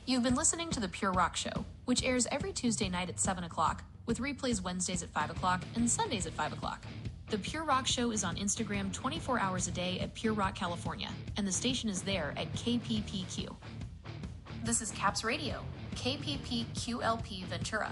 You've been listening to The Pure Rock Show, which airs every Tuesday night at 7 o'clock, with replays Wednesdays at 5 o'clock and Sundays at 5 o'clock. The Pure Rock Show is on Instagram 24 hours a day at Pure Rock, California, and the station is there at KPPQ. This is Caps Radio, KPPQLP Ventura.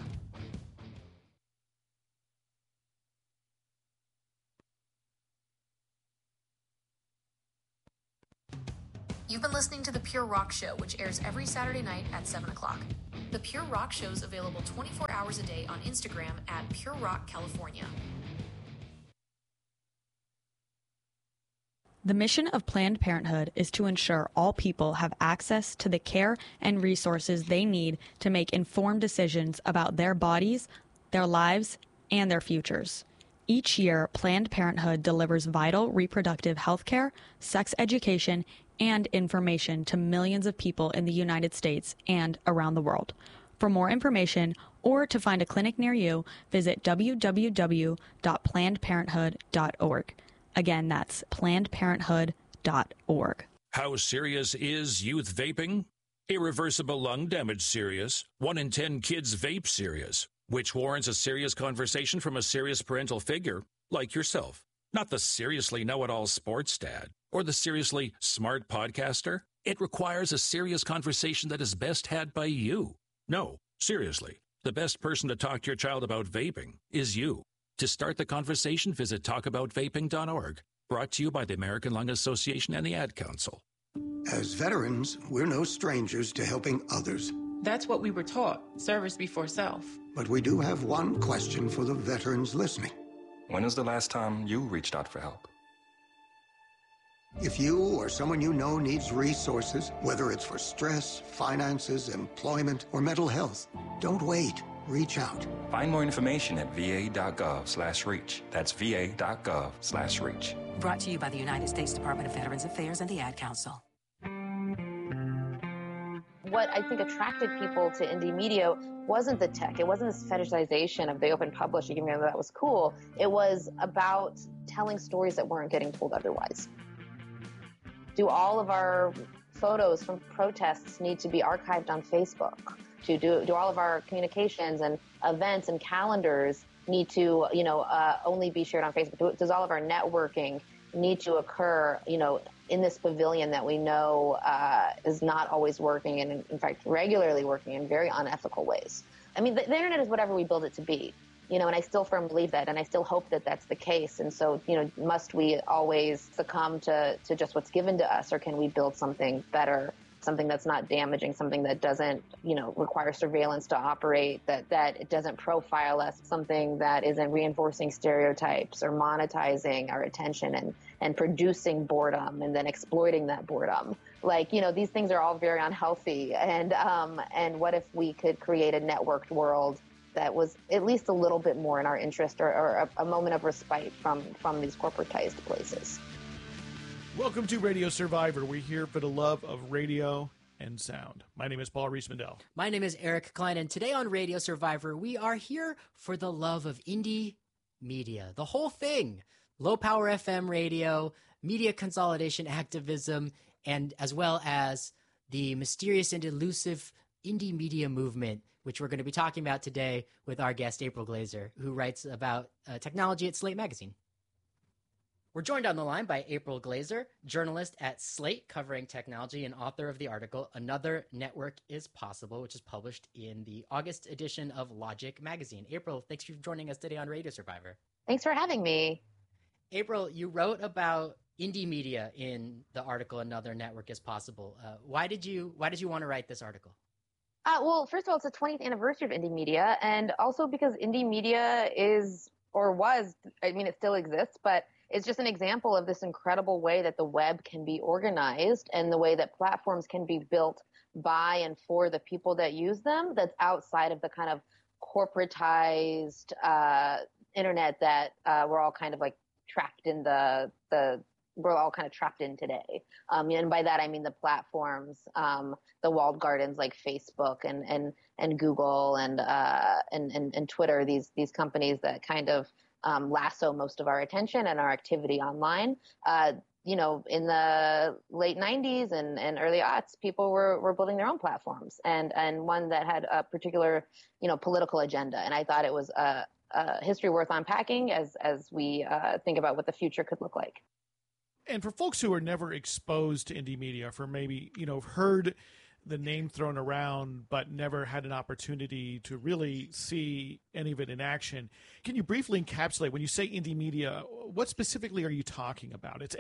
You've been listening to The Pure Rock Show, which airs every Saturday night at 7 o'clock. The Pure Rock Show is available 24 hours a day on Instagram at Pure Rock, California. The mission of Planned Parenthood is to ensure all people have access to the care and resources they need to make informed decisions about their bodies, their lives, and their futures. Each year, Planned Parenthood delivers vital reproductive health care, sex education, and information to millions of people in the United States and around the world. For more information or to find a clinic near you, visit www.plannedparenthood.org. Again, that's plannedparenthood.org. How serious is youth vaping? Irreversible lung damage serious. 1 in 10 kids vape serious, which warrants a serious conversation from a serious parental figure like yourself. Not the seriously know-it-all sports dad or the seriously smart podcaster. It requires a serious conversation that is best had by you. No, seriously, the best person to talk to your child about vaping is you. To start the conversation, visit talkaboutvaping.org. Brought to you by the American Lung Association and the Ad Council. As veterans, we're no strangers to helping others. That's what we were taught, service before self. But we do have one question for the veterans listening. When was the last time you reached out for help? If you or someone you know needs resources, whether it's for stress, finances, employment, or mental health, don't wait. Reach out. Find more information at va.gov/reach. That's va.gov/reach. Brought to you by the United States Department of Veterans Affairs and the Ad Council. What I think attracted people to indie media wasn't the tech. It wasn't this fetishization of the open publishing, even though that was cool. It was about telling stories that weren't getting told otherwise. Do all of our photos from protests need to be archived on Facebook? Do all of our communications and events and calendars need to, only be shared on Facebook? Does all of our networking need to occur, in this pavilion that we know is not always working and, in fact, regularly working in very unethical ways? I mean, the internet is whatever we build it to be, and I still firmly believe that, and I still hope that that's the case. And so, must we always succumb to just what's given to us, or can we build something better, something that's not damaging, something that doesn't, require surveillance to operate, that it doesn't profile us, something that isn't reinforcing stereotypes or monetizing our attention and producing boredom and then exploiting that boredom. These things are all very unhealthy. And what if we could create a networked world that was at least a little bit more in our interest, or a moment of respite from these corporatized places? Welcome to Radio Survivor. We're here for the love of radio and sound. My name is Paul Rees-Mandel. My name is Eric Klein, and today on Radio Survivor, we are here for the love of indie media. The whole thing. Low-power FM radio, media consolidation activism, and as well as the mysterious and elusive indie media movement, which we're going to be talking about today with our guest, April Glaser, who writes about technology at Slate Magazine. We're joined on the line by April Glaser, journalist at Slate covering technology and author of the article Another Network is Possible, which is published in the August edition of Logic magazine. April, thanks for joining us today on Radio Survivor. Thanks for having me. April, you wrote about indie media in the article Another Network is Possible. Why did you want to write this article? Well, first of all, it's the 20th anniversary of indie media, and also because indie media is, or was, it still exists, but it's just an example of this incredible way that the web can be organized and the way that platforms can be built by and for the people that use them, that's outside of the kind of corporatized internet that we're all kind of like trapped in we're all kind of trapped in today. And by that, I mean the platforms, the walled gardens like Facebook and Google and Twitter, these companies that kind of lasso most of our attention and our activity online. in the late 90s and early aughts, people were building their own platforms and one that had a particular, political agenda. And I thought it was a history worth unpacking as we think about what the future could look like. And for folks who are never exposed to indie media, for maybe, heard the name thrown around but never had an opportunity to really see any of it in action, can you briefly encapsulate, when you say indie media, what specifically are you talking about? It's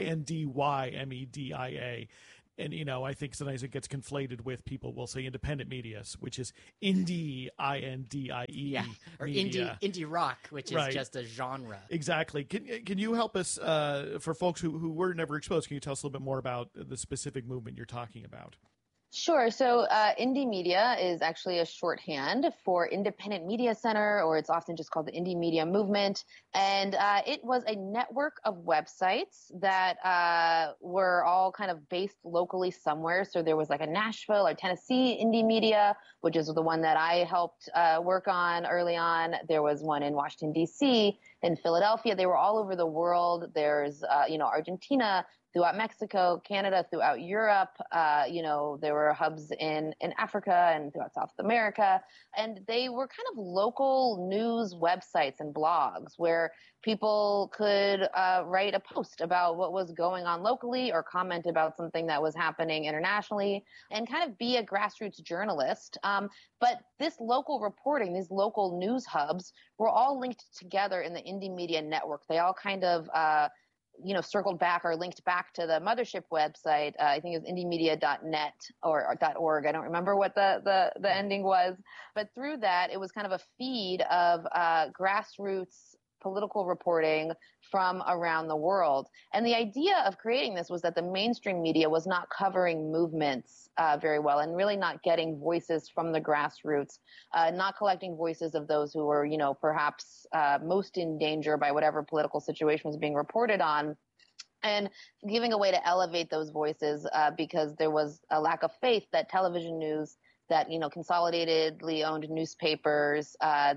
INDYMEDIA. And, I think sometimes it gets conflated with people will say independent media, which is indie, INDIE. Yeah, or media. indie rock, which is just a genre. Exactly. Can you help us, for folks who were never exposed, can you tell us a little bit more about the specific movement you're talking about? Sure. So indie media is actually a shorthand for Independent Media Center, or it's often just called the Indie Media Movement. And it was a network of websites that were all kind of based locally somewhere. So there was like a Nashville or Tennessee Indie Media, which is the one that I helped work on early on. There was one in Washington, D.C., in Philadelphia. They were all over the world. There's, Argentina, throughout Mexico, Canada, throughout Europe. There were hubs in Africa and throughout South America. And they were kind of local news websites and blogs where people could write a post about what was going on locally or comment about something that was happening internationally and kind of be a grassroots journalist. But this local reporting, these local news hubs were all linked together in the Indie Media Network. They all kind of circled back or linked back to the mothership website. I think it was indiemedia.net or .org. I don't remember what the ending was. But through that, it was kind of a feed of grassroots political reporting from around the world. And the idea of creating this was that the mainstream media was not covering movements very well and really not getting voices from the grassroots, not collecting voices of those who were, perhaps most in danger by whatever political situation was being reported on, and giving a way to elevate those voices because there was a lack of faith that television news, that, consolidatedly owned newspapers,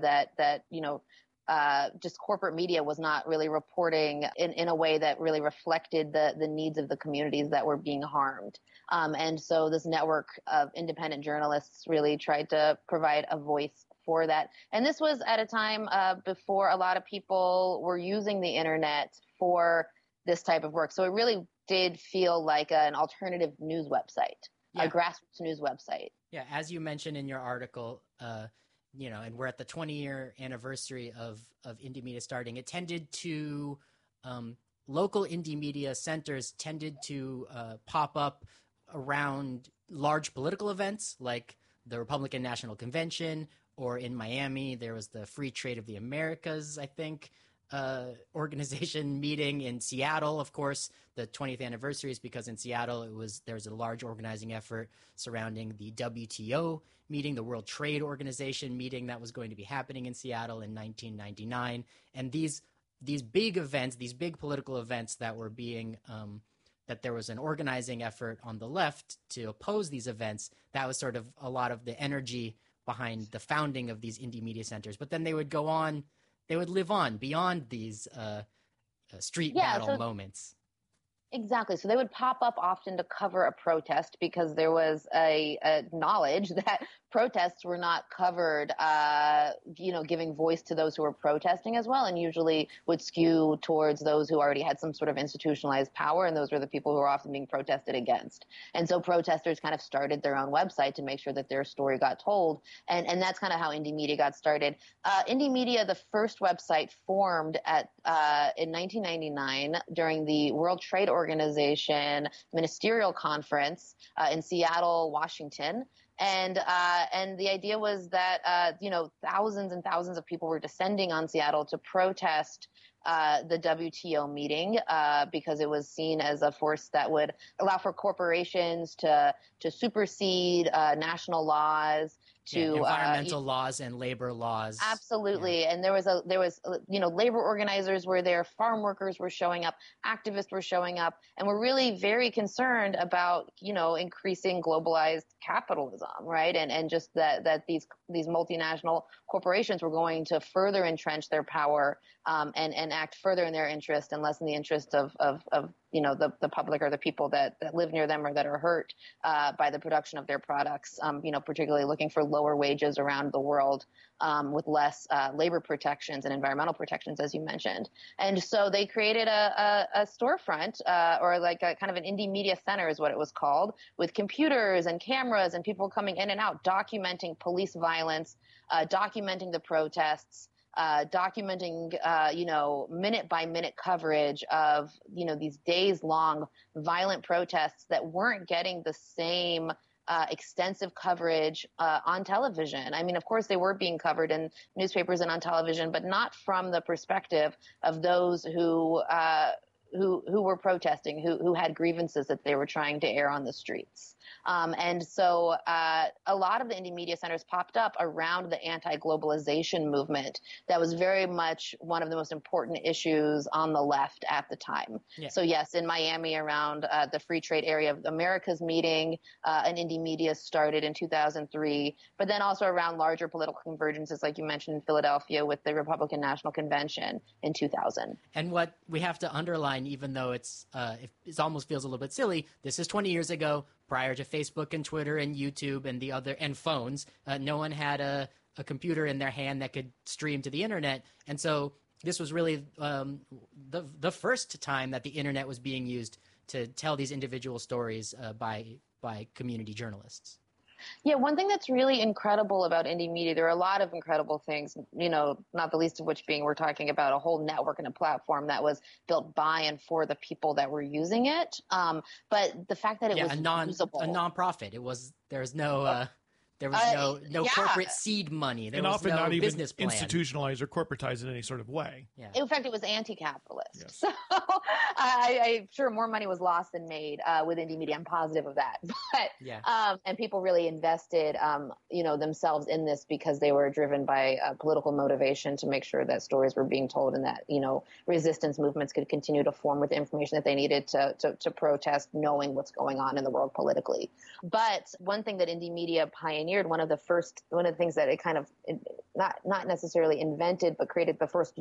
just corporate media was not really reporting in a way that really reflected the needs of the communities that were being harmed. And so this network of independent journalists really tried to provide a voice for that. And this was at a time before a lot of people were using the internet for this type of work. So it really did feel like an alternative news website, a grassroots news website. Yeah, as you mentioned in your article, and we're at the 20-year anniversary of indie media starting. It tended to local indie media centers tended to pop up around large political events like the Republican National Convention, or in Miami there was the Free Trade of the Americas, I think, organization meeting. In Seattle, of course, the 20th anniversary is because in Seattle there was a large organizing effort surrounding the WTO meeting, the World Trade Organization meeting that was going to be happening in Seattle in 1999. And these big events, these big political events that were being that there was an organizing effort on the left to oppose these events, that was sort of a lot of the energy behind the founding of these indie media centers. But then they would go on, they would live on beyond these street battle moments. Exactly. So they would pop up often to cover a protest because there was a knowledge that protests were not covered, giving voice to those who were protesting as well, and usually would skew towards those who already had some sort of institutionalized power, and those were the people who were often being protested against. And so protesters kind of started their own website to make sure that their story got told, and that's kind of how indie media got started. Indie media, the first website, formed in 1999 during the World Trade Organization Ministerial Conference in Seattle, Washington. And the idea was that, thousands and thousands of people were descending on Seattle to protest the WTO meeting because it was seen as a force that would allow for corporations to supersede national laws, to environmental laws and labor laws. Absolutely. Yeah. And there was labor organizers were there, farm workers were showing up, activists were showing up, and we're really very concerned about, increasing globalized capitalism, right? And just that these multinational corporations were going to further entrench their power and act further in their interest and less in the interest of the public or the people that live near them or that are hurt by the production of their products, particularly looking for lower wages around the world with less labor protections and environmental protections, as you mentioned. And so they created a storefront or like a kind of an indie media center is what it was called, with computers and cameras and people coming in and out, documenting police violence, documenting the protests, documenting, minute by minute coverage of, these days long violent protests that weren't getting the same extensive coverage on television. I mean, of course, they were being covered in newspapers and on television, but not from the perspective of those who were protesting, who had grievances that they were trying to air on the streets. And so a lot of the indie media centers popped up around the anti-globalization movement. That was very much one of the most important issues on the left at the time. Yeah. So yes, in Miami around the Free Trade Area of America's meeting, an indie media started in 2003, but then also around larger political convergences, like you mentioned in Philadelphia with the Republican National Convention in 2000. And what we have to underline, even though it almost feels a little bit silly, this is 20 years ago. Prior to Facebook and Twitter and YouTube and phones, no one had a computer in their hand that could stream to the internet. And so this was really the first time that the internet was being used to tell these individual stories by community journalists. Yeah, one thing that's really incredible about indie media, there are a lot of incredible things, not the least of which being we're talking about a whole network and a platform that was built by and for the people that were using it. But the fact that it was usable. A nonprofit. There's no corporate seed money. There and was often no not even business plan. Institutionalized or corporatized in any sort of way. Yeah. In fact, it was anti-capitalist. Yes. So I'm sure more money was lost than made with indie media. I'm positive of that. But and people really invested, themselves in this because they were driven by political motivation to make sure that stories were being told and that resistance movements could continue to form with the information that they needed to protest, knowing what's going on in the world politically. But one thing that indie media pioneered, one of the things that it kind of not necessarily invented, but created the most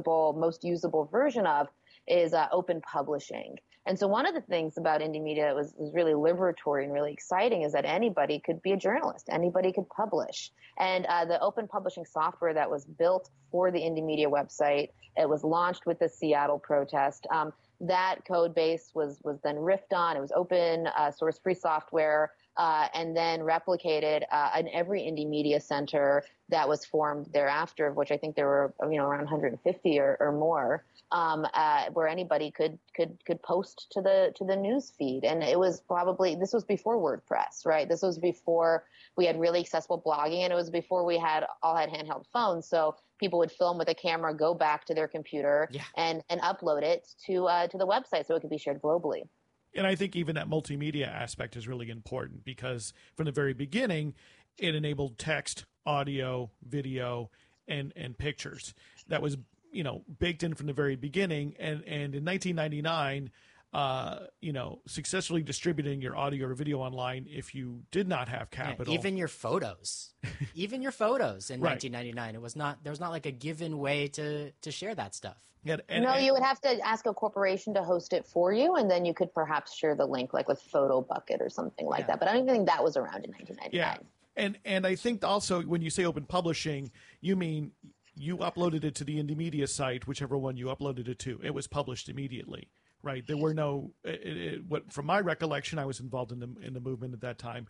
usable version of is open publishing. And so one of the things about indie media that was really liberatory and really exciting is that anybody could be a journalist, anybody could publish. And the open publishing software that was built for the indie media website, it was launched with the Seattle protest. That code base was then riffed on. It was open source free software. And then replicated in every indie media center that was formed thereafter, of which I think there were around 150 or more, where anybody could post to the news feed. And it was this was before WordPress, right? This was before we had really accessible blogging, and it was before we all had handheld phones. So people would film with a camera, go back to their computer, and upload it to the website so it could be shared globally. And I think even that multimedia aspect is really important because from the very beginning, it enabled text, audio, video, and pictures. That was, baked in from the very beginning. And in 1999, successfully distributing your audio or video online if you did not have capital. Even your photos. Even your photos in 1999. There was not like a given way to share that stuff. You would have to ask a corporation to host it for you, and then you could perhaps share the link like with PhotoBucket or something like that. But I don't even think that was around in 1999. Yeah, and I think also when you say open publishing, you mean you uploaded it to the indie media site, whichever one you uploaded it to. It was published immediately, right? There were no. From my recollection, I was involved in the movement at that time.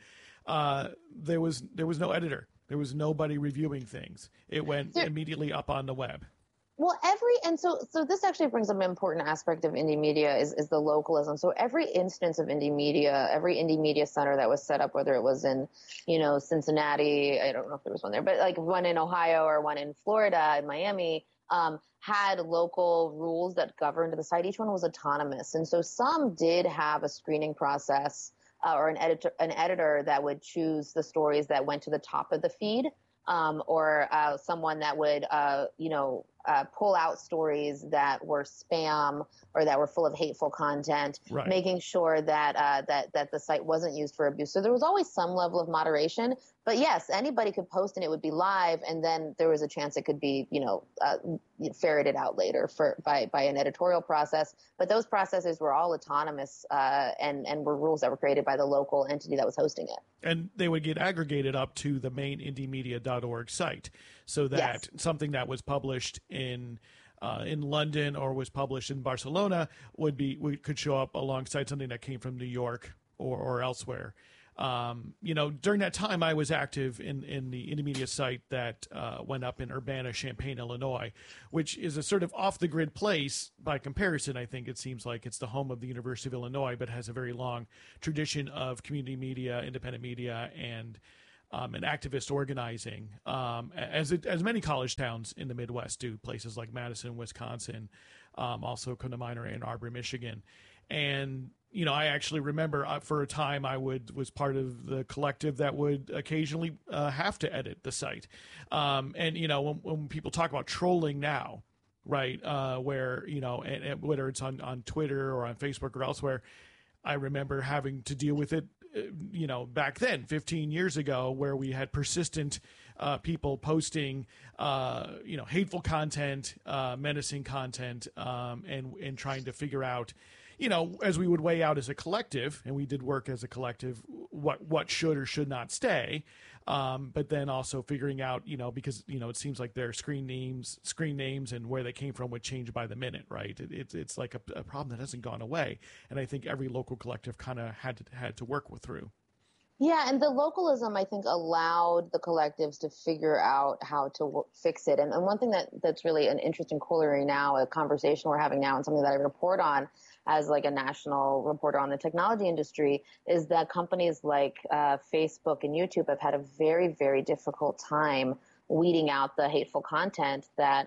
There was no editor. There was nobody reviewing things. It went immediately up on the web. Well, so this actually brings up an important aspect of indie media is the localism. So every instance of indie media, every indie media center that was set up, whether it was in, Cincinnati, I don't know if there was one there, but like one in Ohio or one in Florida, in Miami, had local rules that governed the site. Each one was autonomous. And so some did have a screening process or an editor that would choose the stories that went to the top of the feed. Or someone that would, pull out stories that were spam or that were full of hateful content, right. making sure that that the site wasn't used for abuse. So there was always some level of moderation. But yes, anybody could post and it would be live, and then there was a chance it could be, ferreted out later by an editorial process. But those processes were all autonomous and were rules that were created by the local entity that was hosting it. And they would get aggregated up to the main indiemedia.org site, so that something that was published in London or was published in Barcelona could show up alongside something that came from New York or elsewhere. During that time, I was active in the Indymedia site that went up in Urbana-Champaign, Illinois, which is a sort of off-the-grid place by comparison. I think it seems like it's the home of the University of Illinois, but has a very long tradition of community media, independent media, and activist organizing, as many college towns in the Midwest do, places like Madison, Wisconsin, also Kona Minor, Ann Arbor, Michigan. And I actually remember for a time I was part of the collective that would occasionally have to edit the site. When people talk about trolling now, right, where, and whether it's on Twitter or on Facebook or elsewhere, I remember having to deal with it, back then, 15 years ago, where we had persistent people posting, hateful content, menacing content, and trying to figure out, as we would weigh out as a collective, and we did work as a collective, what should or should not stay. But then also figuring out, because, it seems like their screen names and where they came from would change by the minute, right? It's like a problem that hasn't gone away. And I think every local collective kind of had to work through. Yeah, and the localism, I think, allowed the collectives to figure out how to fix it. And one thing that's really an interesting corollary now, a conversation we're having now, and something that I report on as like a national reporter on the technology industry, is that companies like Facebook and YouTube have had a very, very difficult time weeding out the hateful content that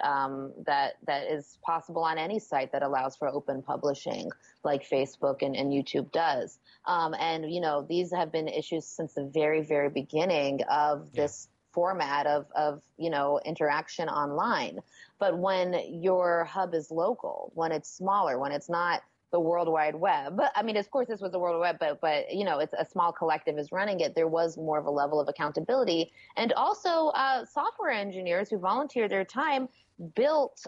is possible on any site that allows for open publishing, like Facebook and YouTube does. And these have been issues since the very, very beginning of this format of interaction online. But when your hub is local, when it's smaller, when it's not the World Wide Web. I mean, of course, this was the World Wide Web, but it's a small collective is running it. There was more of a level of accountability, and also software engineers who volunteered their time built,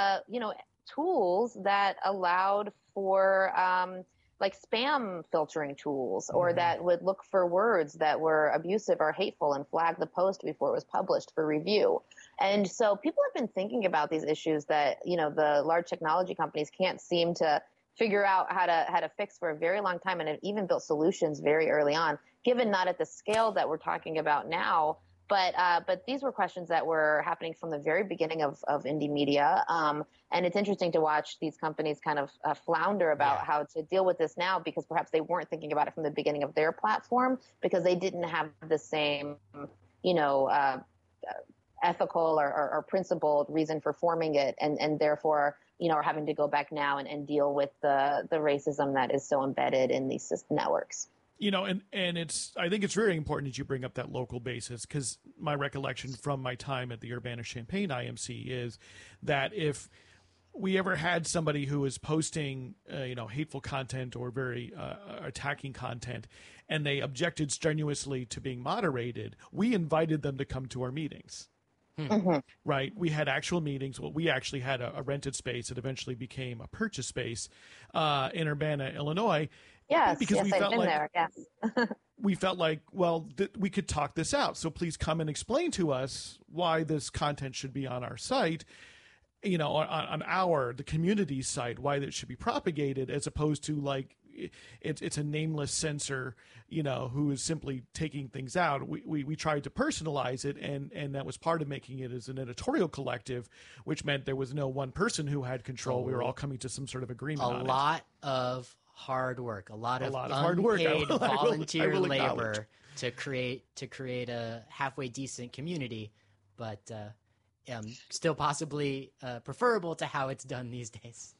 tools that allowed for like spam filtering tools, or that would look for words that were abusive or hateful and flag the post before it was published for review. And so people have been thinking about these issues that the large technology companies can't seem to figure out how to fix for a very long time, and have even built solutions very early on, given not at the scale that we're talking about now, but these were questions that were happening from the very beginning of Indymedia. And it's interesting to watch these companies kind of flounder about how to deal with this now, because perhaps they weren't thinking about it from the beginning of their platform, because they didn't have the same, ethical or principled reason for forming it, and therefore are having to go back now and deal with the racism that is so embedded in these networks. And I think it's very important that you bring up that local basis, because my recollection from my time at the Urbana-Champaign IMC is that if we ever had somebody who was posting, hateful content or very attacking content, and they objected strenuously to being moderated, we invited them to come to our meetings. Right. We had actual meetings. Well, we actually had a rented space that eventually became a purchase space in Urbana, Illinois. Yes, because we felt like there. Yes. we felt like, well, we could talk this out. So please come and explain to us why this content should be on our site, on the community site, why that should be propagated, as opposed to like it's a nameless censor, who is simply taking things out. We tried to personalize it, and that was part of making it as an editorial collective, which meant there was no one person who had control. We were all coming to some sort of agreement on it. A lot of hard work, a lot of hard work, volunteer labor to create a halfway decent community, but still possibly preferable to how it's done these days.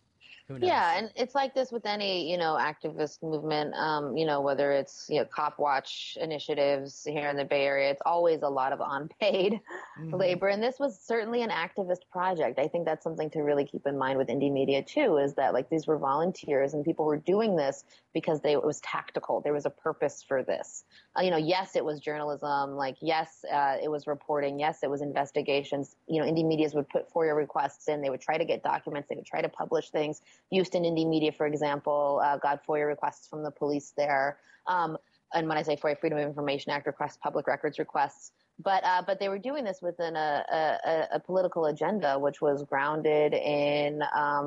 Who knows? Yeah, and it's like this with any, activist movement, whether it's, Cop Watch initiatives here in the Bay Area, it's always a lot of unpaid labor. And this was certainly an activist project. I think that's something to really keep in mind with indie media too, is that like these were volunteers and people were doing this because it was tactical. There was a purpose for this. Yes, it was journalism. Like, yes, it was reporting. Yes, it was investigations. Indie medias would put FOIA requests in. They would try to get documents. They would try to publish things. Houston Indie Media, for example, got FOIA requests from the police there. And when I say FOIA, Freedom of Information Act requests, public records requests. But they were doing this within a political agenda, which was grounded in,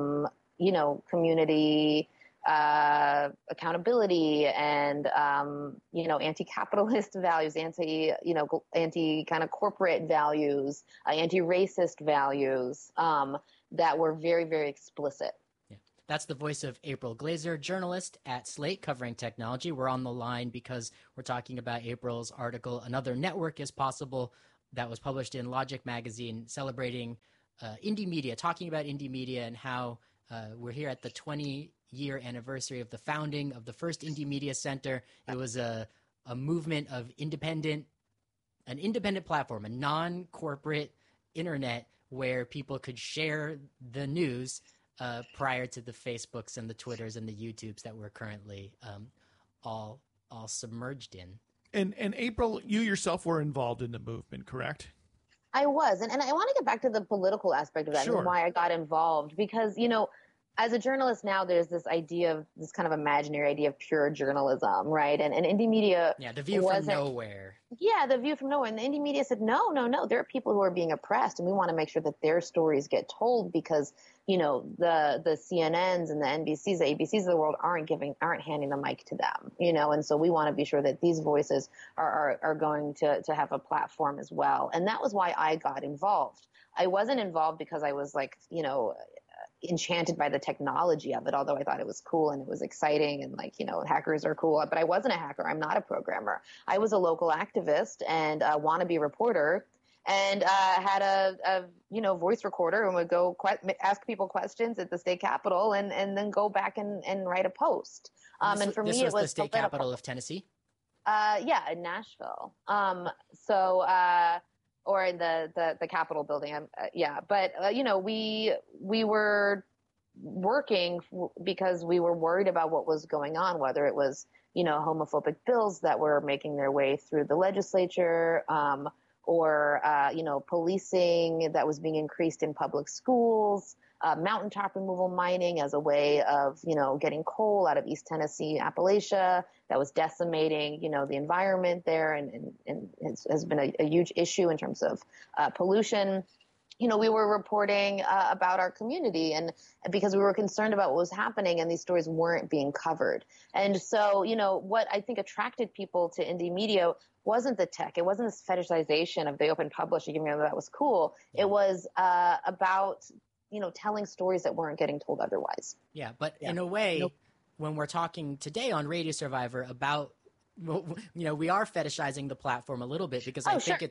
community accountability and, anti-capitalist values, anti kind of corporate values, anti-racist values that were very, very explicit. That's the voice of April Glaser, journalist at Slate covering technology. We're on the line because we're talking about April's article, Another Network is Possible, that was published in Logic magazine, celebrating indie media, talking about indie media and how we're here at the 20-year anniversary of the founding of the first Indie Media Center. It was a movement of an independent platform, a non-corporate internet where people could share the news prior to the Facebooks and the Twitters and the YouTubes that we're currently all submerged in. And April, you yourself were involved in the movement, correct? I was. And I want to get back to the political aspect of that and why I got involved because, as a journalist now, there's this idea of this kind of imaginary idea of pure journalism, right? And indie media. Yeah, the view from nowhere. Yeah, the view from nowhere. And the indie media said, no. There are people who are being oppressed, and we want to make sure that their stories get told because, the CNNs and the NBCs, the ABCs of the world aren't handing the mic to them, and so we want to be sure that these voices are going to have a platform as well. And that was why I got involved. I wasn't involved because I was like, enchanted by the technology of it, although I thought it was cool and it was exciting and hackers are cool, but I wasn't a hacker. I'm not a programmer. I was a local activist and a wannabe reporter and had a voice recorder and would go ask people questions at the state capitol and then go back and write a post. And for me, it was the state capital of Tennessee. Yeah, in Nashville. Or in the Capitol building. But we were working because we were worried about what was going on, whether it was, homophobic bills that were making their way through the legislature, or policing that was being increased in public schools, mountaintop removal mining as a way of, getting coal out of East Tennessee, Appalachia that was decimating, the environment there and has been a huge issue in terms of pollution. We were reporting about our community and because we were concerned about what was happening and these stories weren't being covered. And so, what I think attracted people to indie media wasn't the tech. It wasn't this fetishization of the open publishing, even though that was cool. It was about telling stories that weren't getting told otherwise. Yeah, but in a way, when we're talking today on Radio Survivor about, we are fetishizing the platform a little bit because I think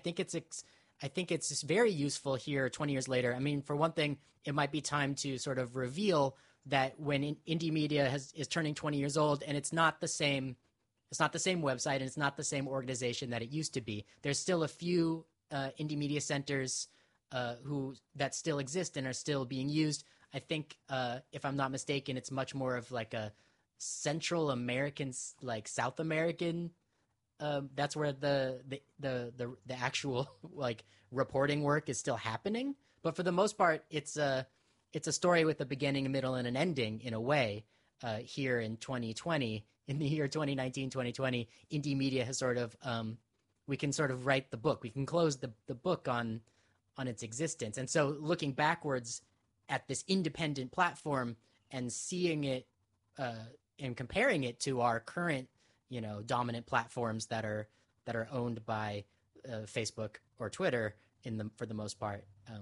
it's very useful here 20 years later. I mean, for one thing, it might be time to sort of reveal that when indie media is turning 20 years old and it's not the same website and it's not the same organization that it used to be. There's still a few indie media centers that still exist and are still being used. I think, if I'm not mistaken, it's much more of like a Central American, like South American. That's where the actual like reporting work is still happening. But for the most part, it's a story with a beginning, a middle, and an ending in a way. Here in 2020, in the year 2019, 2020, indie media has sort of we can sort of write the book. We can close the book on its existence. And so looking backwards at this independent platform and seeing it and comparing it to our current, dominant platforms that are owned by Facebook or Twitter for the most part,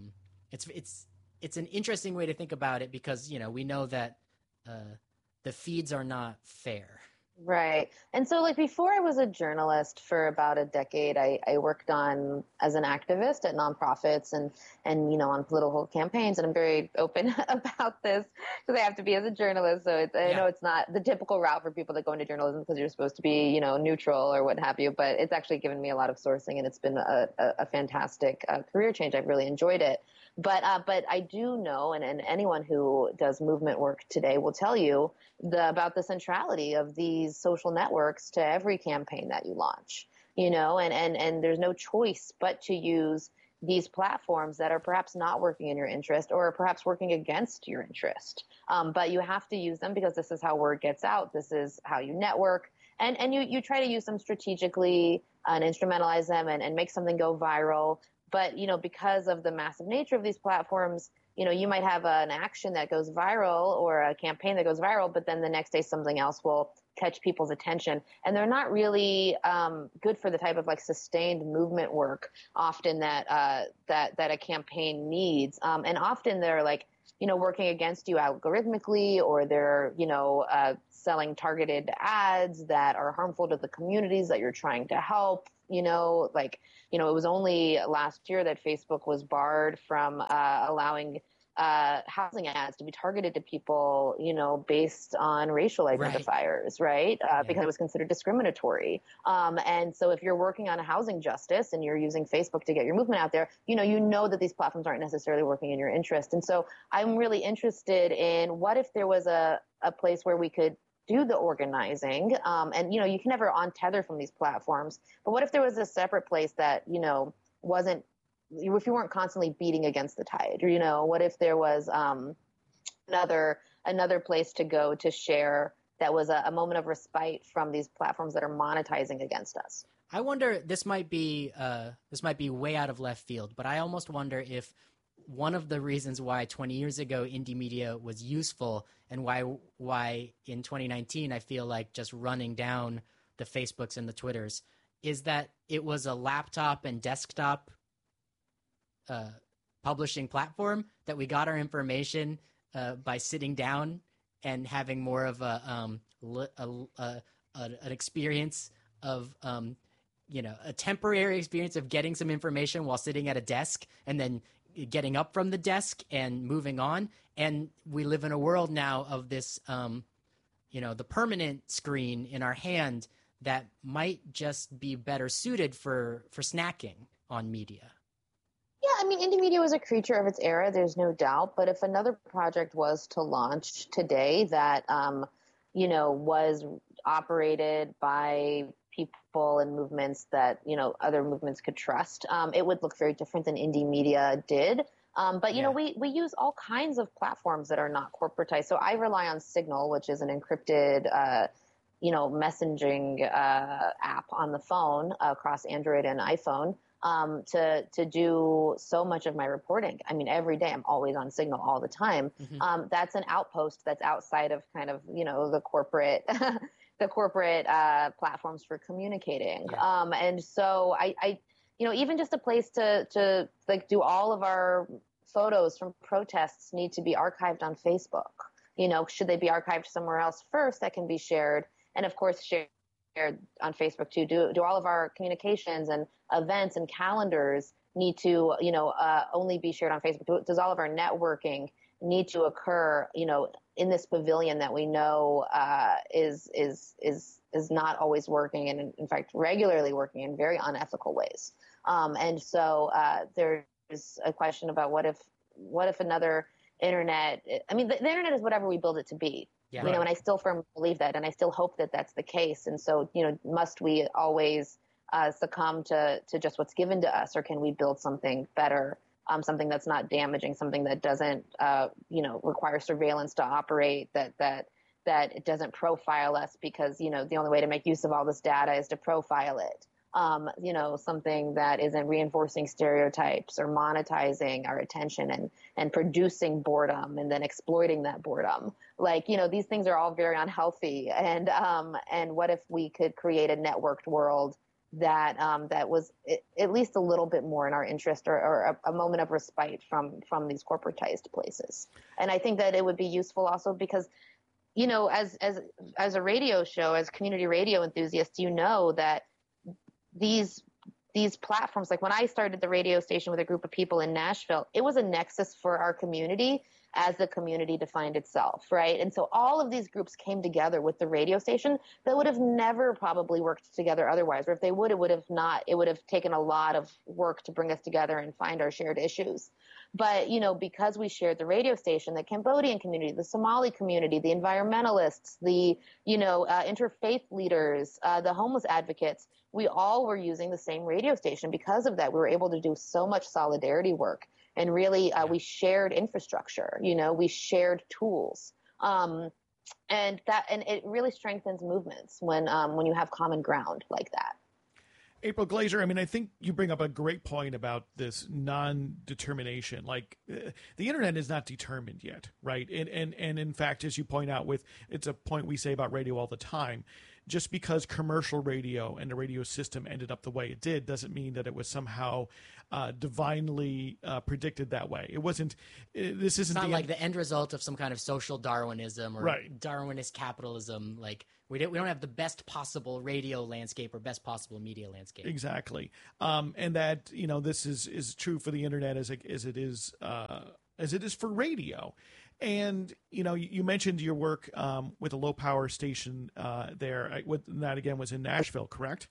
it's an interesting way to think about it because, we know that the feeds are not fair. Right. And so like before I was a journalist for about a decade, I worked on as an activist at nonprofits and, on political campaigns. And I'm very open about this because I have to be as a journalist. So I know it's not the typical route for people that go into journalism because you're supposed to be, neutral or what have you, but it's actually given me a lot of sourcing and it's been a fantastic career change. I've really enjoyed it. But I do know, and anyone who does movement work today will tell you about the centrality of these social networks to every campaign that you launch, and there's no choice but to use these platforms that are perhaps not working in your interest or perhaps working against your interest. But you have to use them because this is how word gets out. This is how you network. And you try to use them strategically and instrumentalize them and make something go viral. But, because of the massive nature of these platforms, you might have an action that goes viral or a campaign that goes viral, but then the next day something else will catch people's attention. And they're not really good for the type of like sustained movement work often that a campaign needs. And often they're like, working against you algorithmically, or they're, selling targeted ads that are harmful to the communities that you're trying to help. It was only last year that Facebook was barred from allowing housing ads to be targeted to people, based on racial identifiers, right? Because it was considered discriminatory. And so if you're working on a housing justice and you're using Facebook to get your movement out there, you know that these platforms aren't necessarily working in your interest. And so I'm really interested in what if there was a place where we could do the organizing. And, you can never untether from these platforms. But what if there was a separate place that, wasn't, if you weren't constantly beating against the tide, or, what if there was another place to go to share that was a moment of respite from these platforms that are monetizing against us? I wonder, this might be way out of left field, but I almost wonder if one of the reasons why 20 years ago indie media was useful and why in 2019 I feel like just running down the Facebooks and the Twitters is that it was a laptop and desktop publishing platform that we got our information by sitting down and having more of an experience of a temporary experience of getting some information while sitting at a desk and then getting up from the desk and moving on. And we live in a world now of this, the permanent screen in our hand that might just be better suited for snacking on media. Yeah, I mean, indie media was a creature of its era, there's no doubt. But if another project was to launch today that, was operated by people and movements that, other movements could trust, it would look very different than indie media did. But, we use all kinds of platforms that are not corporatized. So I rely on Signal, which is an encrypted, messaging app on the phone across Android and iPhone to do so much of my reporting. I mean, every day I'm always on Signal all the time. Mm-hmm. That's an outpost that's outside of kind of, the corporate the corporate platforms for communicating. Yeah. And so I even just a place to like do all of our photos from protests need to be archived on Facebook. Should they be archived somewhere else first that can be shared? And of course, shared on Facebook too. Do all of our communications and events and calendars need to, only be shared on Facebook? Does all of our networking need to occur, in this pavilion that we know is not always working and in fact regularly working in very unethical ways. And so there's a question about what if another internet, I mean, the internet is whatever we build it to be. Yeah. And I still firmly believe that, and I still hope that that's the case. And so, must we always succumb to just what's given to us, or can we build something better, something that's not damaging, something that doesn't, require surveillance to operate, that it doesn't profile us because, the only way to make use of all this data is to profile it. Something that isn't reinforcing stereotypes or monetizing our attention and producing boredom and then exploiting that boredom. Like, these things are all very unhealthy. And what if we could create a networked world that was at least a little bit more in our interest or a moment of respite from these corporatized places. And I think that it would be useful also because you know, as a radio show, as community radio enthusiasts, you know that these platforms, like when I started the radio station with a group of people in Nashville, it was a nexus for our community as the community defined itself, right? And so all of these groups came together with the radio station that would have never probably worked together otherwise, or if they would, it would have taken a lot of work to bring us together and find our shared issues. But, you know, because we shared the radio station, the Cambodian community, the Somali community, the environmentalists, the, you know, interfaith leaders, the homeless advocates, we all were using the same radio station. Because of that, we were able to do so much solidarity work. And really, we shared infrastructure, you know, we shared tools. And it really strengthens movements when you have common ground like that. April Glazer, I mean, I think you bring up a great point about this non-determination. Like, the internet is not determined yet, right? And in fact, as you point out, it's a point we say about radio all the time. Just because commercial radio and the radio system ended up the way it did doesn't mean that it was somehow divinely predicted that way. It wasn't. This isn't not like the end result of some kind of social Darwinism or right. Darwinist capitalism. Like we don't have the best possible radio landscape or best possible media landscape. Exactly, and that, you know, this is true for the internet as it is for radio. And, you know, you mentioned your work with a low power station there. That again was in Nashville, correct?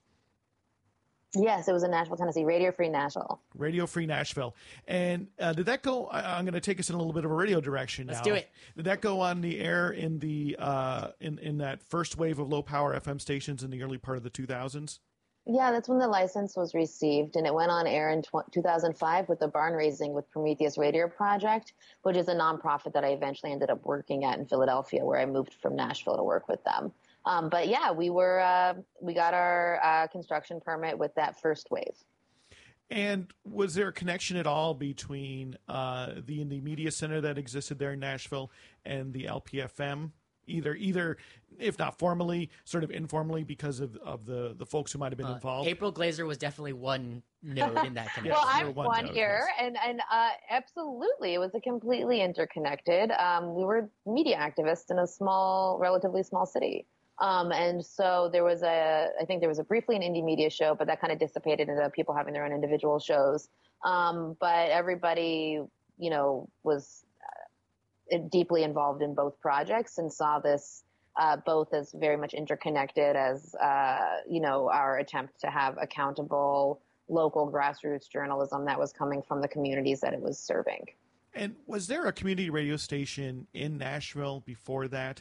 Yes, it was in Nashville, Tennessee, Radio Free Nashville. Radio Free Nashville. And did that go, I'm going to take us in a little bit of a radio direction now. Let's do it. Did that go on the air in the in that first wave of low power FM stations in the early part of the 2000s? Yeah, that's when the license was received, and it went on air in 2005 with the Barn Raising with Prometheus Radio Project, which is a nonprofit that I eventually ended up working at in Philadelphia, where I moved from Nashville to work with them. But yeah, we got our construction permit with that first wave. And was there a connection at all between the Indie Media Center that existed there in Nashville and the LPFM? Either, if not formally, sort of informally, because of the folks who might have been involved. April Glazer was definitely one node in that connection. Well, I'm one here, and absolutely, it was a completely interconnected. We were media activists in a relatively small city. And so I think there was briefly an indie media show, but that kind of dissipated into people having their own individual shows. But everybody, you know, was deeply involved in both projects and saw this both as very much interconnected as, you know, our attempt to have accountable local grassroots journalism that was coming from the communities that it was serving. And was there a community radio station in Nashville before that?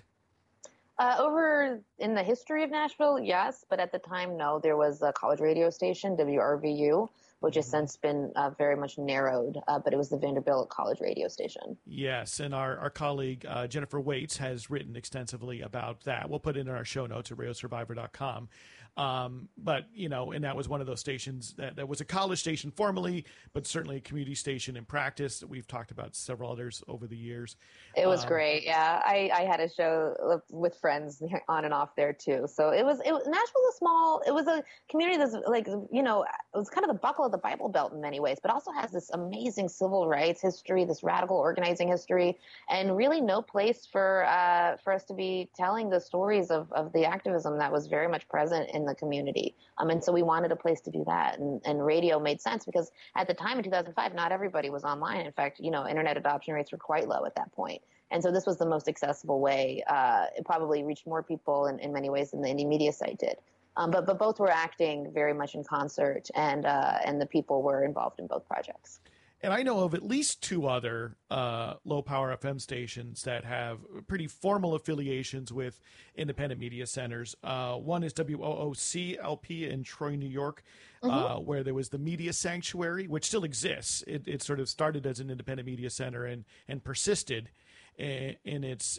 Over in the history of Nashville, yes, but at the time, no. There was a college radio station, WRVU, which has since been very much narrowed, but it was the Vanderbilt College radio station. Yes, and our colleague Jennifer Waits has written extensively about that. We'll put it in our show notes at radiosurvivor.com. But, you know, and that was one of those stations that was a college station formally, but certainly a community station in practice that we've talked about several others over the years. It was great. Yeah. I had a show with friends on and off there too. So Nashville's it was a community that's like, you know, it was kind of the buckle of the Bible Belt in many ways, but also has this amazing civil rights history, this radical organizing history, and really no place for us to be telling the stories of the activism that was very much present in the community. And so we wanted a place to do that. And radio made sense because at the time in 2005, not everybody was online. In fact, you know, internet adoption rates were quite low at that point. And so this was the most accessible way. It probably reached more people in many ways than the indie media site did. But both were acting very much in concert, and the people were involved in both projects. And I know of at least two other low-power FM stations that have pretty formal affiliations with independent media centers. One is WOOC-LP in Troy, New York, where there was the Media Sanctuary, which still exists. It sort of started as an independent media center and persisted in its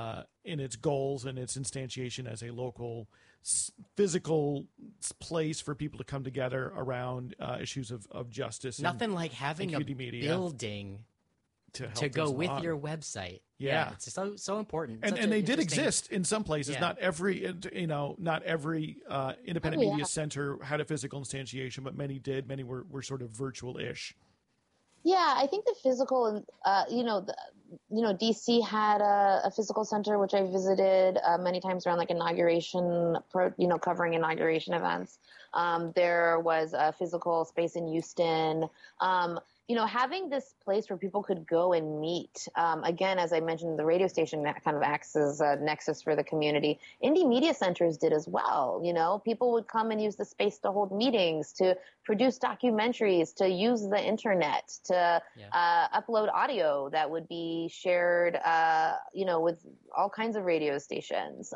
goals and its instantiation as a local physical place for people to come together around issues of justice. Nothing like having a building to go with your website. Yeah, it's so important. And they did exist in some places. Yeah. Not every independent media center had a physical instantiation, but many did. Many were sort of virtual-ish. Yeah, I think the physical, DC had a physical center, which I visited many times around like inauguration, covering inauguration events. There was a physical space in Houston. Having this place where people could go and meet. Again, as I mentioned, the radio station kind of acts as a nexus for the community. Indie media centers did as well. People would come and use the space to hold meetings, to produce documentaries, to use the internet, to upload audio that would be shared, with all kinds of radio stations.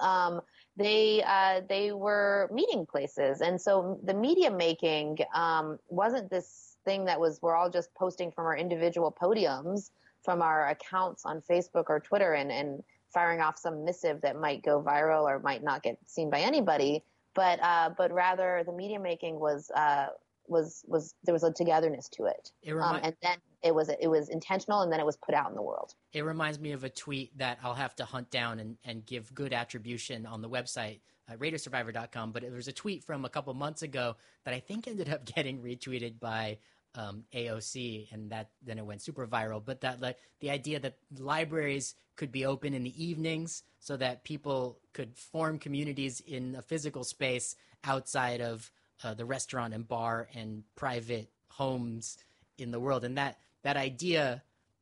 They were meeting places. And so the media making wasn't this thing that we're all just posting from our individual podiums, from our accounts on Facebook or Twitter and firing off some missive that might go viral or might not get seen by anybody. But rather the media making was there was a togetherness to it. And then it was intentional, and then it was put out in the world. It reminds me of a tweet that I'll have to hunt down and give good attribution on the website, radiosurvivor.com. But it was a tweet from a couple months ago that I think ended up getting retweeted by AOC, and then it went super viral. But the idea that libraries could be open in the evenings so that people could form communities in a physical space outside of the restaurant and bar and private homes in the world, and that idea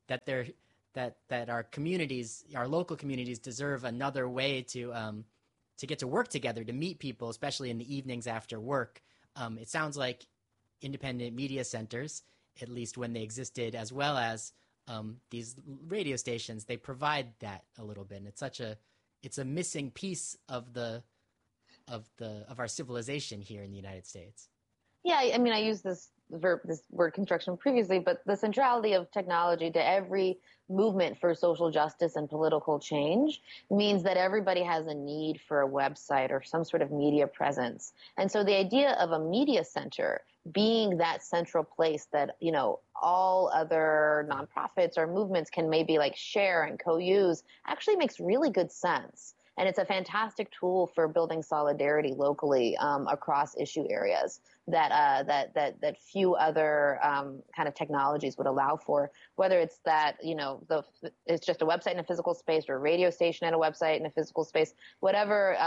that our communities, our local communities, deserve another way to get to work together, to meet people, especially in the evenings after work. It sounds like independent media centers, at least when they existed, as well as these radio stations, they provide that a little bit. And it's a missing piece of our civilization here in the United States. Yeah, I mean, I used this word construction previously, but the centrality of technology to every movement for social justice and political change means that everybody has a need for a website or some sort of media presence. And so the idea of a media center being that central place that, all other nonprofits or movements can maybe like share and co-use actually makes really good sense. And it's a fantastic tool for building solidarity locally across issue areas that few other kind of technologies would allow for. Whether it's that it's just a website in a physical space, or a radio station and a website in a physical space, whatever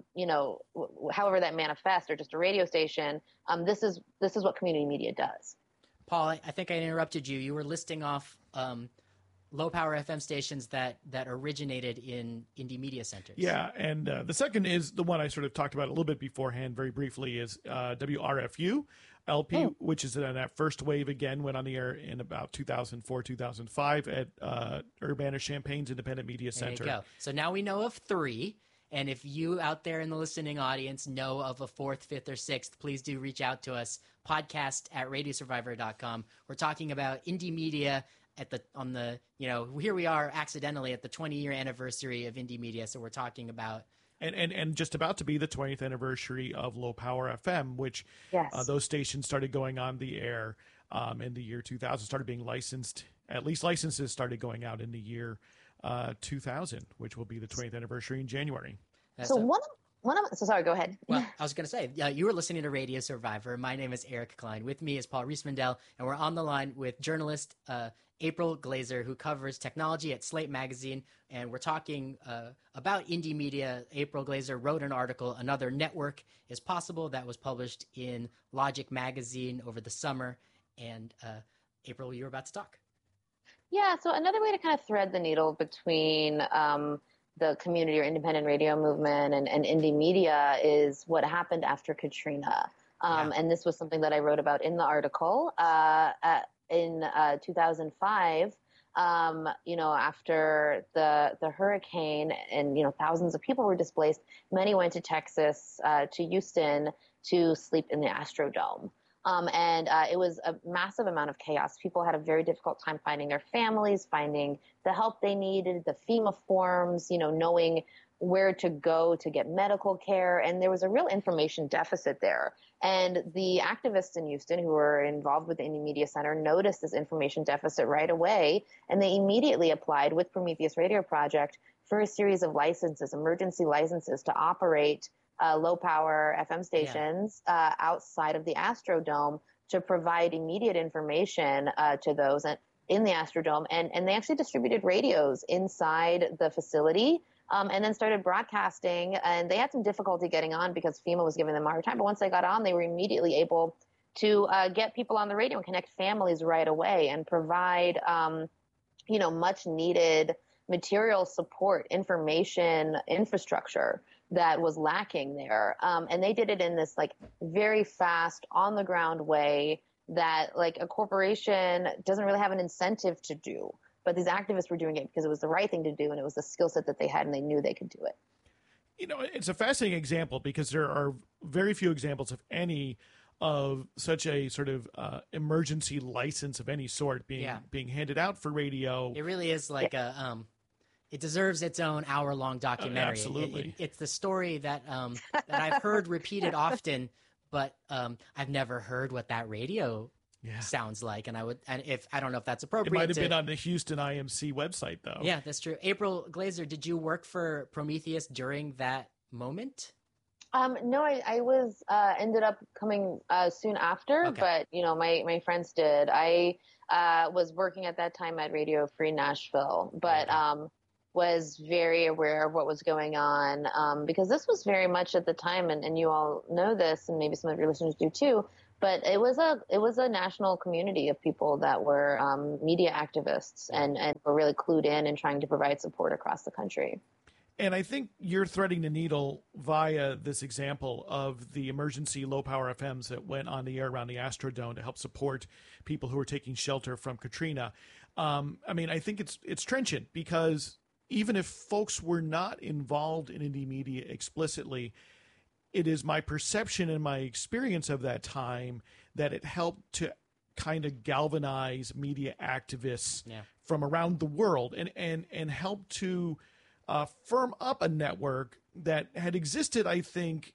however that manifests, or just a radio station. This is what community media does. Paul, I think I interrupted you. You were listing off low power FM stations that originated in indie media centers. Yeah, and the second is the one I sort of talked about a little bit beforehand, very briefly, is WRFU LP, which is in that first wave again, went on the air in about 2004, 2005 at Urbana-Champaign's Independent Media Center. There you go. So now we know of 3. And if you out there in the listening audience know of a 4th, 5th, or 6th, please do reach out to us, podcast@radiosurvivor.com. We're talking about indie media here we are accidentally at the 20-year anniversary of indie media. So we're talking about and just about to be the 20th anniversary of Low Power FM, which those stations started going on the air in the year 2000, started being licensed. At least licenses started going out in the year 2000, which will be the 20th anniversary in January. So sorry, go ahead. Well, I was going to say, you were listening to Radio Survivor. My name is Eric Klein. With me is Paul Riismandel, and we're on the line with journalist April Glaser, who covers technology at Slate Magazine. And we're talking about indie media. April Glaser wrote an article, Another Network is Possible, that was published in Logic Magazine over the summer. And April, you were about to talk. Yeah, so another way to kind of thread the needle between the community or independent radio movement and indie media is what happened after Katrina. And this was something that I wrote about in the article. In 2005, after the hurricane and, thousands of people were displaced, many went to Texas, to Houston to sleep in the Astrodome. And it was a massive amount of chaos. People had a very difficult time finding their families, finding the help they needed, the FEMA forms, knowing where to go to get medical care. And there was a real information deficit there. And the activists in Houston who were involved with the Indie Media Center noticed this information deficit right away. And they immediately applied with Prometheus Radio Project for a series of licenses, emergency licenses to operate low power FM stations outside of the Astrodome to provide immediate information to those in the Astrodome. And they actually distributed radios inside the facility. And then started broadcasting, and they had some difficulty getting on because FEMA was giving them a hard time. But once they got on, they were immediately able to get people on the radio and connect families right away and provide, much needed material support, information, infrastructure that was lacking there. And they did it in this like very fast, on the ground way that like a corporation doesn't really have an incentive to do. But these activists were doing it because it was the right thing to do, and it was the skill set that they had, and they knew they could do it. It's a fascinating example because there are very few examples, if any, of such a sort of emergency license of any sort being handed out for radio. It really is like it deserves its own hour-long documentary. Absolutely. It's the story that that I've heard repeated often, but I've never heard what that radio sounds like, and if I don't know if that's appropriate. It might have been on the Houston IMC website, though. Yeah, that's true. April Glaser, did you work for Prometheus during that moment? No, I was ended up coming soon after, Okay. but my friends did. I was working at that time at Radio Free Nashville, but was very aware of what was going on because this was very much at the time, and you all know this, and maybe some of your listeners do too. But it was a national community of people that were media activists and were really clued in and trying to provide support across the country. And I think you're threading the needle via this example of the emergency low-power FMs that went on the air around the Astrodome to help support people who were taking shelter from Katrina. I think it's trenchant because even if folks were not involved in indie media explicitly, it is my perception and my experience of that time that it helped to kind of galvanize media activists from around the world and help to firm up a network that had existed, I think,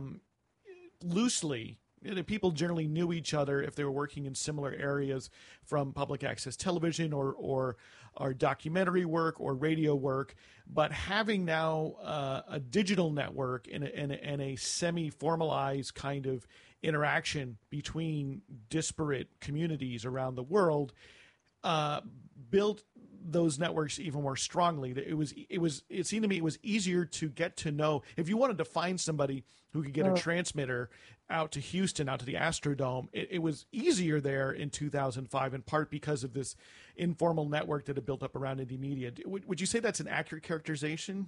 loosely. People generally knew each other if they were working in similar areas from public access television or documentary work or radio work. But having now a digital network and a semi-formalized kind of interaction between disparate communities around the world built those networks even more strongly. It seemed to me it was easier to get to know. If you wanted to find somebody who could get a transmitter out to Houston, out to the Astrodome, it was easier there in 2005, in part because of this informal network that had built up around indie media. Would you say that's an accurate characterization?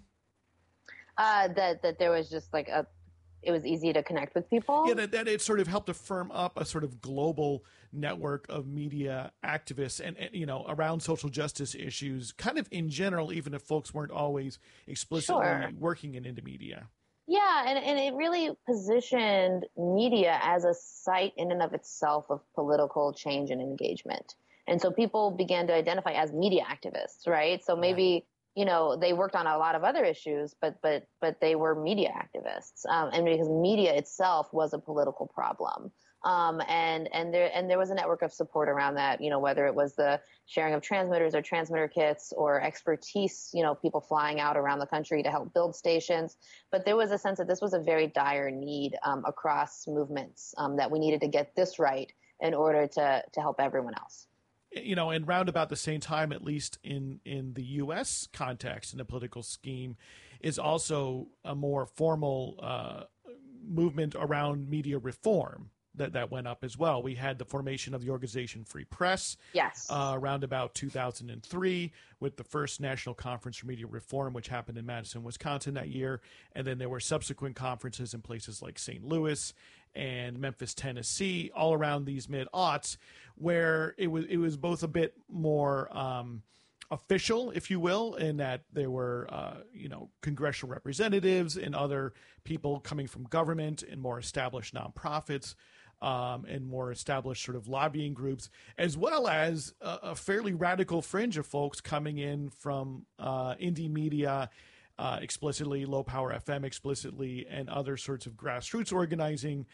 That there was just like it was easy to connect with people. Yeah, that it sort of helped to firm up a sort of global network of media activists and around social justice issues, kind of in general, even if folks weren't always explicitly working in indie media. Yeah, and it really positioned media as a site in and of itself of political change and engagement. And so people began to identify as media activists, right? So maybe they worked on a lot of other issues, but they were media activists, and because media itself was a political problem, and there was a network of support around that. Whether it was the sharing of transmitters or transmitter kits or expertise, people flying out around the country to help build stations. But there was a sense that this was a very dire need across movements, that we needed to get this right in order to help everyone else. And round about the same time, at least in the U.S. context, in the political scheme, is also a more formal movement around media reform that went up as well. We had the formation of the organization Free Press around about 2003 with the first National Conference for Media Reform, which happened in Madison, Wisconsin that year. And then there were subsequent conferences in places like St. Louis and Memphis, Tennessee, all around these mid-aughts, where it was both a bit more official, if you will, in that there were congressional representatives and other people coming from government and more established nonprofits and more established sort of lobbying groups, as well as a fairly radical fringe of folks coming in from indie media, explicitly, low power FM explicitly, and other sorts of grassroots organizing.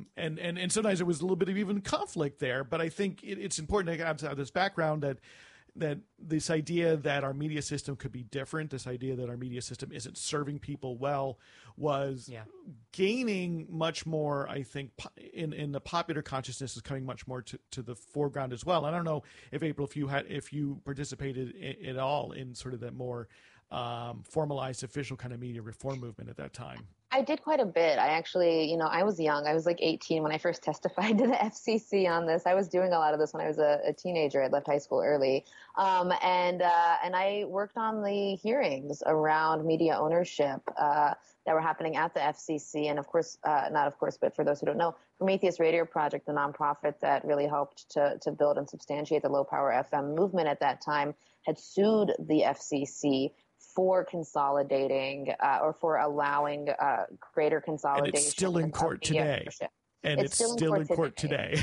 And sometimes there was a little bit of even conflict there. But I think it's important to have this background that that this idea that our media system could be different, this idea that our media system isn't serving people well, was gaining much more, I think, in the popular consciousness, is coming much more to the foreground as well. I don't know if, April, if you participated at all in sort of that more formalized official kind of media reform movement at that time. I did quite a bit. I actually, I was young. I was like 18 when I first testified to the FCC on this. I was doing a lot of this when I was a teenager. I left high school early. And I worked on the hearings around media ownership that were happening at the FCC. And of course, but for those who don't know, Prometheus Radio Project, the nonprofit that really helped to build and substantiate the low power FM movement at that time, had sued the FCC for consolidating or for allowing greater consolidation. And it's still in court today. And it's still in court today.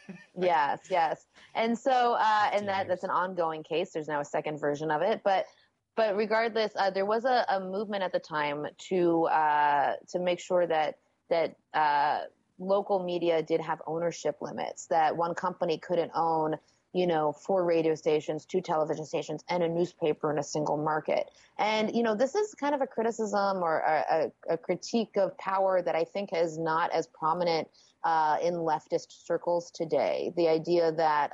Yes. And so, that's an ongoing case. There's now a second version of it. But regardless, there was a movement at the time to make sure that local media did have ownership limits, that one company couldn't own 4 radio stations, 2 television stations, and a newspaper in a single market. And, this is kind of a criticism or a critique of power that I think is not as prominent in leftist circles today. The idea that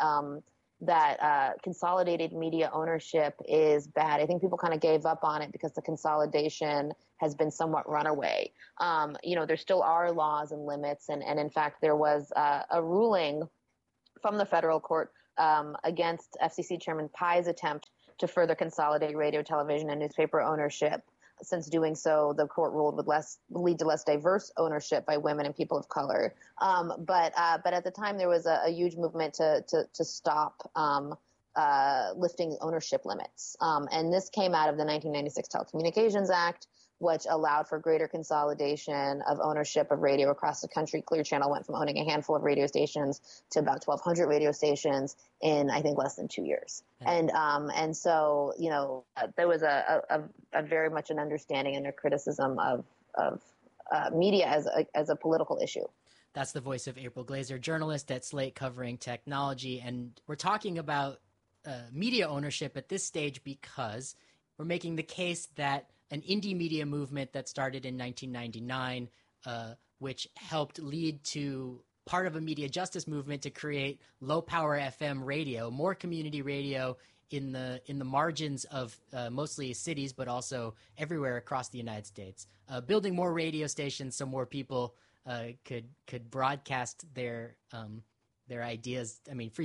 consolidated media ownership is bad. I think people kind of gave up on it because the consolidation has been somewhat runaway. There still are laws and limits. And in fact, there was a ruling from the federal court against FCC Chairman Pai's attempt to further consolidate radio, television, and newspaper ownership. Since doing so, the court ruled would lead to less diverse ownership by women and people of color. But at the time, there was a huge movement to stop lifting ownership limits. And this came out of the 1996 Telecommunications Act, which allowed for greater consolidation of ownership of radio across the country. Clear Channel went from owning a handful of radio stations to about 1,200 radio stations in, I think, less than 2 years. And so, there was a very much an understanding and a criticism of media as a political issue. That's the voice of April Glaser, journalist at Slate covering technology. And we're talking about media ownership at this stage because we're making the case that an indie media movement that started in 1999, which helped lead to part of a media justice movement to create low power FM radio, more community radio in the margins of mostly cities, but also everywhere across the United States, building more radio stations so more people could broadcast their ideas. I mean,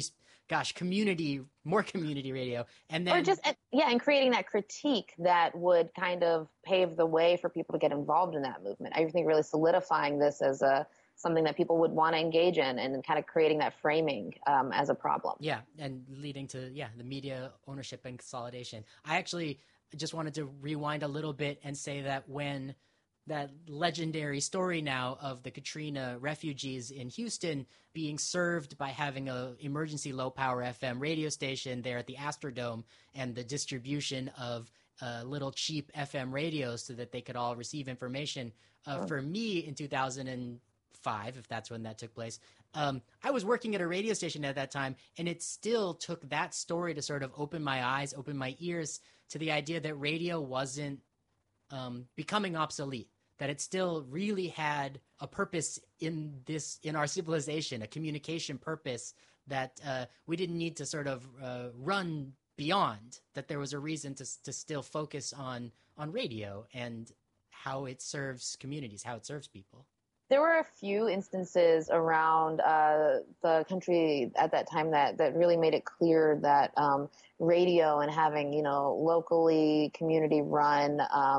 more community radio, and then and creating that critique that would kind of pave the way for people to get involved in that movement. I think really solidifying this as something that people would want to engage in, and kind of creating that framing as a problem. Yeah, and leading to the media ownership and consolidation. I actually just wanted to rewind a little bit and say that when that legendary story now of the Katrina refugees in Houston being served by having a emergency low power FM radio station there at the Astrodome, and the distribution of little cheap FM radios so that they could all receive information. For me in 2005, if that's when that took place, I was working at a radio station at that time, and it still took that story to sort of open my eyes, open my ears to the idea that radio wasn't becoming obsolete, that it still really had a purpose in our civilization, a communication purpose that we didn't need to sort of run beyond, that there was a reason to still focus on radio and how it serves communities, how it serves people. There were a few instances around the country at that time that really made it clear that radio and having, locally community-run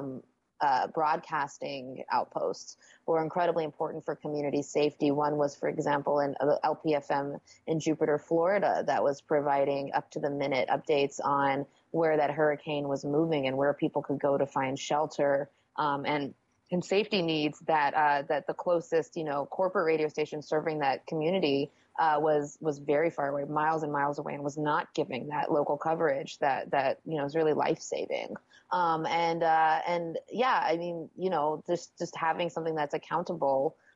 broadcasting outposts were incredibly important for community safety. One was, for example, in LPFM in Jupiter, Florida, that was providing up-to-the-minute updates on where that hurricane was moving and where people could go to find shelter and safety needs. That the closest, corporate radio station serving that community was very far away, miles and miles away, and was not giving that local coverage that is really life-saving. Just having something that's accountable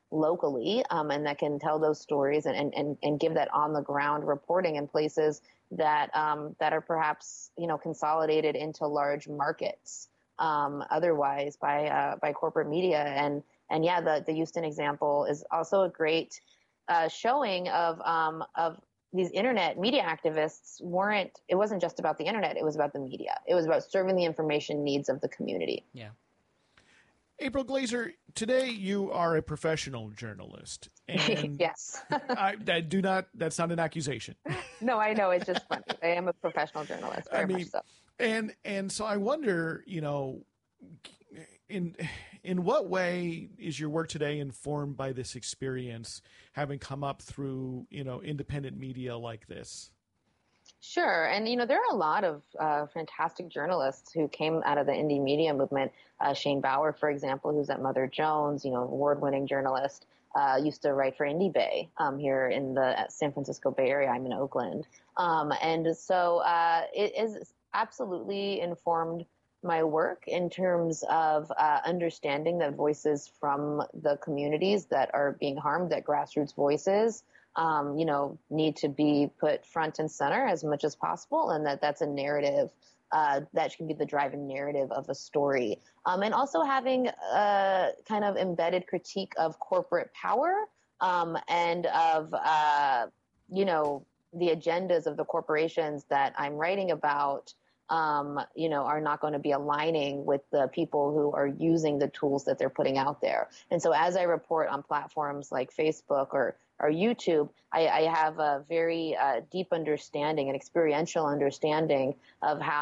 locally, and that can tell those stories and give that on the ground reporting in places that that are perhaps, you know, consolidated into large markets otherwise by corporate media. And yeah, the Houston example is also a great showing of these internet media activists it wasn't just about the internet, it was about the media. It was about serving the information needs of the community. Yeah. April Glaser, today you are a professional journalist. And yes. That's not an accusation. No, I know. It's just funny. I am a professional journalist, very much so. And so I wonder, you know, in what way is your work today informed by this experience, having come up through, you know, independent media like this? Sure. And, you know, there are a lot of fantastic journalists who came out of the indie media movement. Shane Bauer, for example, who's at Mother Jones, you know, award-winning journalist, used to write for IndieBay here in the San Francisco Bay Area. I'm in Oakland. And so it is absolutely informed my work in terms of understanding that voices from the communities that are being harmed, that grassroots voices, you know, need to be put front and center as much as possible, and that's a narrative that can be the driving narrative of a story. And also having a kind of embedded critique of corporate power and of, you know, the agendas of the corporations that I'm writing about, you know, are not going to be aligning with the people who are using the tools that they're putting out there. And so as I report on platforms like Facebook or YouTube, I have a very deep understanding, an experiential understanding of how